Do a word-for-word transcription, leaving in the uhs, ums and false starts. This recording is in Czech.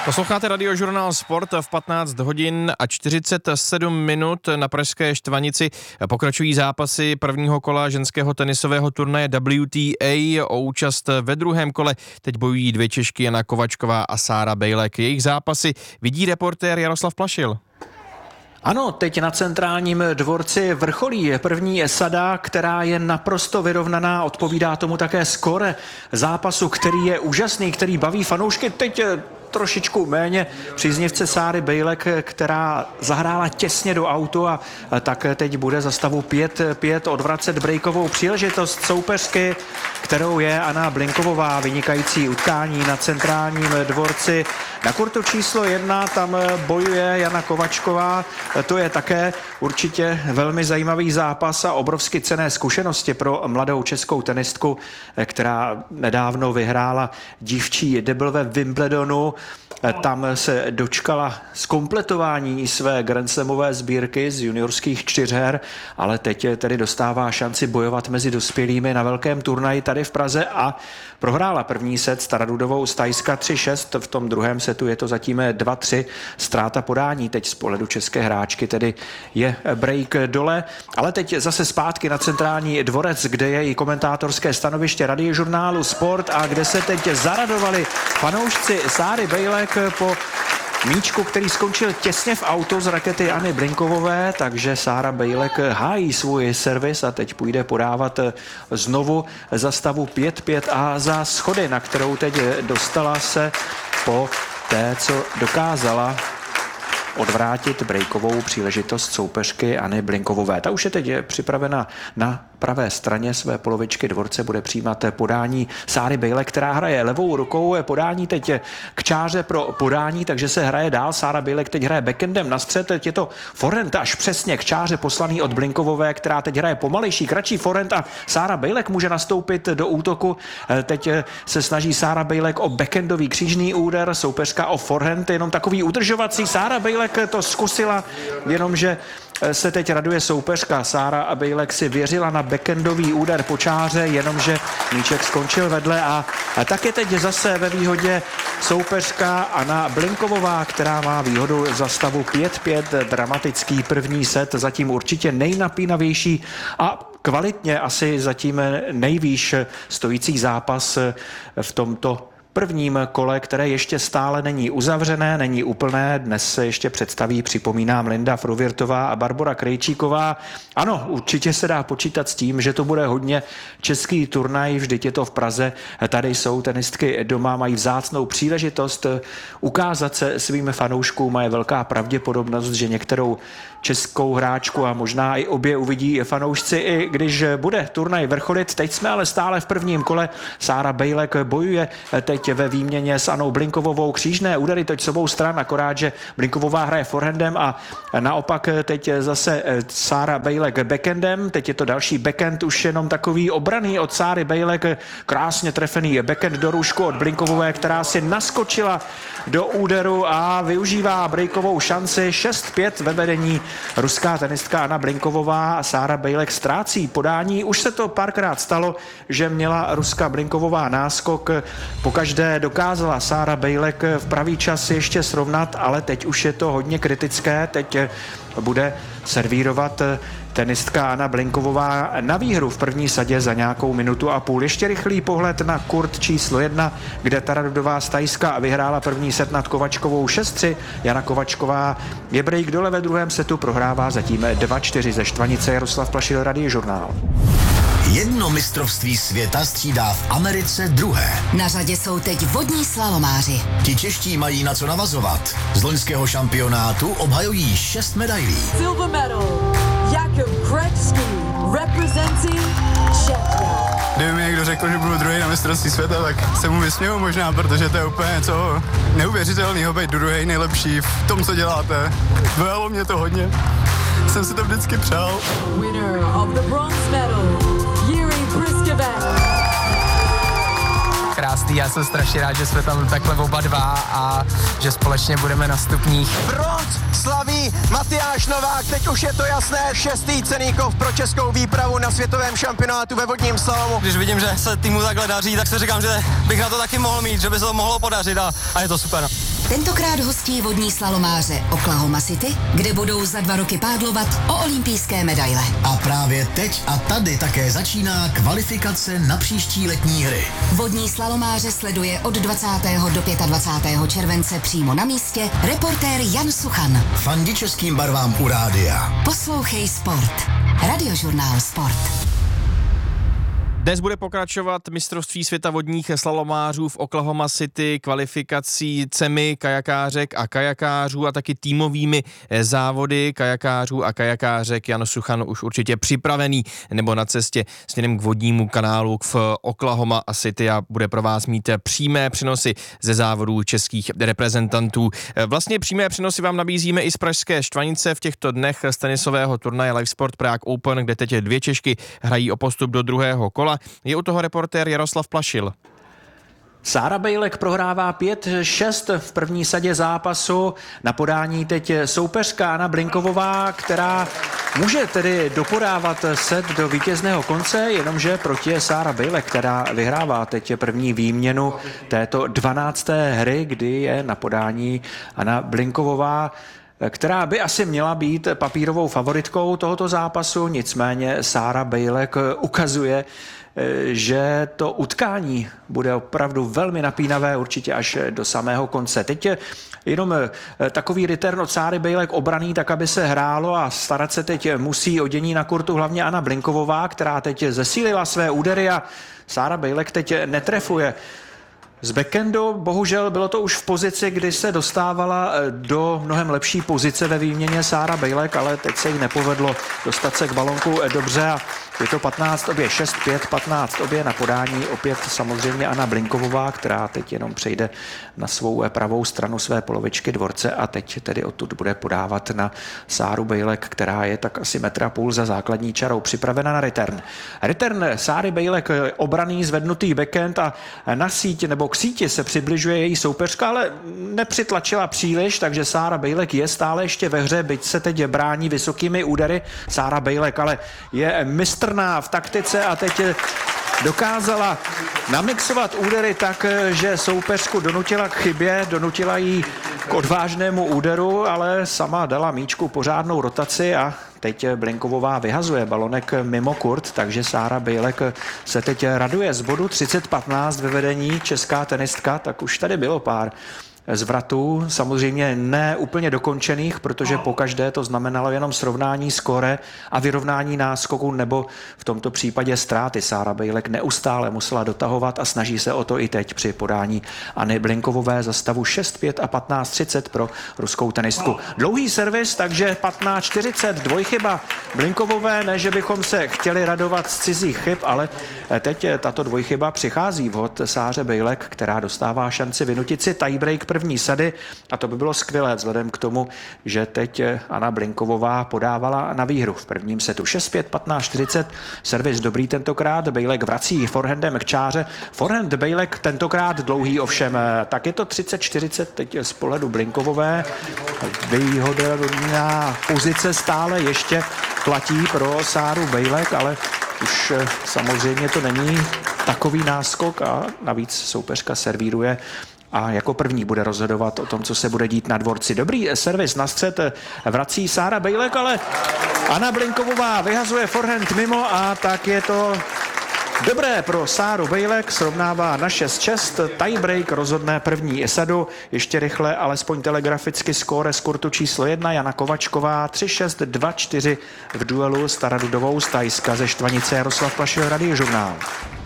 Posloucháte Radiožurnál Sport v patnáct hodin a čtyřicet sedm minut na pražské Štvanici. Pokračují zápasy prvního kola ženského tenisového turnaje W T A. O účast ve druhém kole teď bojují dvě Češky, Jana Kovačková a Sára Bejlek. Jejich zápasy vidí reportér Jaroslav Plašil. Ano, teď na centrálním dvorci vrcholí první sada, která je naprosto vyrovnaná, odpovídá tomu také skóre zápasu, který je úžasný, který baví fanoušky. Teď trošičku méně příznivce Sáry Bejlek, která zahrála těsně do autu a tak teď bude za stavu pět pět odvracet breakovou příležitost soupeřky, kterou je Anna Blinkovová. Vynikající utkání na centrálním dvorci. Na kurtu číslo jedna tam bojuje Jana Kovačková. To je také určitě velmi zajímavý zápas a obrovsky cenné zkušenosti pro mladou českou tenistku, která nedávno vyhrála dívčí debl ve Wimbledonu. Tam se dočkala zkompletování své grandslamové sbírky z juniorských čtyřher, ale teď tedy dostává šanci bojovat mezi dospělými na velkém turnaji tady v Praze a prohrála první set s Taradudovou z Thajska tři šest. V tom druhém setu je to zatím dva tři. Ztráta podání teď z pohledu české hráčky, tedy je break dole. Ale teď zase zpátky na centrální dvorec, kde je i komentátorské stanoviště Radiožurnálu Sport a kde se teď zaradovali fanoušci Sáry Bejlek po míčku, který skončil těsně v autu z rakety Anny Blinkovové, takže Sára Bejlek hájí svůj servis a teď půjde podávat znovu za stavu pět pět a za schody, na kterou teď dostala se po té, co dokázala odvrátit breakovou příležitost soupeřky Anny Blinkovové. Ta už je teď připravena na pravé straně své polovičky dvorce, bude přijímat podání Sáry Bejlek, která hraje levou rukou, podání teď k čáře pro podání, takže se hraje dál. Sára Bejlek teď hraje backendem na střed, teď je to forehand až přesně k čáře poslaný od Blinkovové, která teď hraje pomalejší, kratší forehand a Sára Bejlek může nastoupit do útoku. Teď se snaží Sára Bejlek o backendový křížný úder, soupeřka o forehand, jenom takový udržovací. Sára Bejlek to zkusila, jenomže se teď raduje soupeřka. Sára Bejlek si věřila na backendový úder po čáře, jenomže míček skončil vedle a, a tak je teď zase ve výhodě soupeřka Anna Blinkovová, která má výhodu za stavu pět pět. Dramatický první set, zatím určitě nejnapínavější a kvalitně asi zatím nejvýš stojící zápas v tomto prvním kole, které ještě stále není uzavřené, není úplné. Dnes se ještě představí, připomínám, Linda Fruvirtová a Barbora Krejčíková. Ano, určitě se dá počítat s tím, že to bude hodně český turnaj, vždyť je to v Praze. Tady jsou tenistky doma, mají vzácnou příležitost ukázat se svým fanouškům a je velká pravděpodobnost, že některou českou hráčku a možná i obě uvidí fanoušci, i když bude turnaj vrcholit. Teď jsme ale stále v prvním kole. Sára Bejlek bojuje teď ve výměně s Annou Blinkovovou. Křížné údery teď s obou stran, akorát, že Blinkovová hraje forehandem a naopak teď zase Sára Bejlek backendem. Teď je to další backend, už jenom takový obraný od Sáry Bejlek. Krásně trefený backend do růžku od Blinkovové, která si naskočila do úderu a využívá breakovou šanci. šest pět ve vedení ruská tenistka Anna Blinkovová a Sára Bejlek ztrácí podání. Už se to párkrát stalo, že měla ruská Blinkovová náskok. Pokaždé dokázala Sára Bejlek v pravý čas ještě srovnat, ale teď už je to hodně kritické. Teď bude servírovat tenistka Anna Blinkovová na výhru v první sadě za nějakou minutu a půl. Ještě rychlý pohled na kurt číslo jedna, kde Taradudová z Thajska vyhrála první set nad Kovačkovou šest tři. Jana Kovačková je break dole ve druhém setu, prohrává zatím dva čtyři ze Štvanice. Jaroslav Plašil, Radiožurnál. Jedno mistrovství světa střídá v Americe druhé. Na řadě jsou teď vodní slalomáři. Ti čeští mají na co navazovat. Z loňského šampionátu obhajují šest medailí. Silver medal, Jakub Křečký, representing Czechia. Kdyby mi někdo řekl, že budu druhý na mistrovství světa, tak se mu vysměju možná, protože to je úplně něco neuvěřitelného, být druhý nejlepší v tom, co děláte. Dojalo mě to hodně. Jsem si to vždycky přál. Winner of the bronze medal, Jiří Prskavec. Krásný, já jsem strašně rád, že jsme tam takhle oba dva a že společně budeme na stupních. Bronz slaví Matyáš Novák, teď už je to jasné, šestý cenný kov pro českou výpravu na světovém šampionátu ve vodním slalomu. Když vidím, že se týmu takhle daří, tak si říkám, že bych na to taky mohl mít, že by se to mohlo podařit a, a je to super. tentokrát hostí vodní slalomáře Oklahoma City, kde budou za dva roky pádlovat o olympijské medaile. A právě teď a tady také začíná kvalifikace na příští letní hry. Vodní slalomáře sleduje od dvacátého do dvacátého pátého července přímo na místě reportér Jan Suchan. Fandi českým barvám u rádia. Poslouchej Sport. Radiožurnál Sport. Dnes bude pokračovat mistrovství světa vodních slalomářů v Oklahoma City kvalifikací cemi kajakářek a kajakářů a taky týmovými závody kajakářů a kajakářek. Jan Suchan už určitě připravený nebo na cestě směrem k vodnímu kanálu v Oklahoma City a bude pro vás mít přímé přenosy ze závodů českých reprezentantů. Vlastně přímé přenosy vám nabízíme i z pražské Štvanice v těchto dnech z tenisového turnaje Live Sport Prague Open, kde teď dvě Češky hrají o postup do druhého kola. Je u toho reportér Jaroslav Plašil. Sára Bejlek prohrává pět šest v první sadě zápasu. Na podání teď soupeřka Anna Blinkovová, která může tedy dopodávat set do vítězného konce, jenomže proti je Sára Bejlek, která vyhrává teď první výměnu této dvanácté hry, kdy je na podání Anna Blinkovová, která by asi měla být papírovou favoritkou tohoto zápasu, nicméně Sára Bejlek ukazuje, že to utkání bude opravdu velmi napínavé, určitě až do samého konce. Teď je jenom takový return od Sáry Bejlek obraný, tak aby se hrálo a starat se teď musí o dění na kurtu hlavně Anna Blinkovová, která teď zesílila své údery a Sára Bejlek teď netrefuje. Z backhandu bohužel bylo to už v pozici, kdy se dostávala do mnohem lepší pozice ve výměně Sára Bejlek, ale teď se jí nepovedlo dostat se k balonku dobře a je to patnáct obě, šest pět, patnáct obě na podání. Opět samozřejmě Anna Blinkovová, která teď jenom přejde na svou pravou stranu své polovičky dvorce a teď tedy odtud bude podávat na Sáru Bejlek, která je tak asi metra půl za základní čarou připravena na return. Return Sáry Bejlek, obraný zvednutý backhand a na síť nebo k síti se přibližuje její soupeřka, ale nepřitlačila příliš, takže Sára Bejlek je stále ještě ve hře, byť se teď brání vysokými údery. Sára Bejlek ale je mistrná v taktice a teď dokázala namixovat údery tak, že soupeřku donutila k chybě, donutila jí k odvážnému úderu, ale sama dala míčku pořádnou rotaci a teď Blinkovová vyhazuje balonek mimo kurt, takže Sára Bejlek se teď raduje z bodu třicet patnáct ve vedení, česká tenistka, tak už tady bylo pár zvratů, samozřejmě ne úplně dokončených, protože pokaždé to znamenalo jenom srovnání skóre a vyrovnání náskoku nebo v tomto případě ztráty. Sára Bejlek neustále musela dotahovat a snaží se o to i teď při podání Anny Blinkovové za stavu šest pět a patnáct třicet pro ruskou tenistku. Dlouhý servis, takže patnáct čtyřicet, dvojchyba Blinkovové, ne, že bychom se chtěli radovat z cizích chyb, ale teď tato dvojchyba přichází vhod Sáře Bejlek, která dostává šanci vynutit si tiebreak první sady a to by bylo skvělé vzhledem k tomu, že teď Anna Blinkovová podávala na výhru v prvním setu šest pět, patnáct čtyřicet, servis dobrý tentokrát, Bejlek vrací forehandem k čáře, forehand Bejlek tentokrát dlouhý ovšem, tak je to třicet čtyřicet teď z pohledu Blinkovové, výhodná pozice stále ještě platí pro Sáru Bejlek, ale už samozřejmě to není takový náskok a navíc soupeřka servíruje a jako první bude rozhodovat o tom, co se bude dít na dvorci. Dobrý servis na střed vrací Sára Bejlek, ale Anna Blinkovová vyhazuje forehand mimo a tak je to dobré pro Sáru Bejlek, srovnává na šest šest, tiebreak rozhodne první sadu, ještě rychle, alespoň telegraficky skóre z kurtu číslo jedna, Jana Kovačková tři šest, dva čtyři v duelu s Taradudovou z Thajska ze Štvanice. Jaroslav Plašil, Radiožurnál.